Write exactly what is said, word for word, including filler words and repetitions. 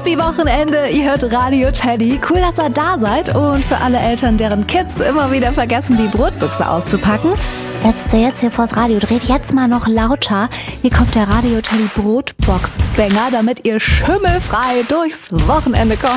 Happy Wochenende, ihr hört Radio Teddy. Cool, dass ihr da seid. Und für alle Eltern, deren Kids immer wieder vergessen, die Brotbüchse auszupacken, setzt ihr jetzt hier vors Radio, dreht jetzt mal noch lauter. Hier kommt der Radio Teddy Brotbox-Banger, damit ihr schimmelfrei durchs Wochenende kommt.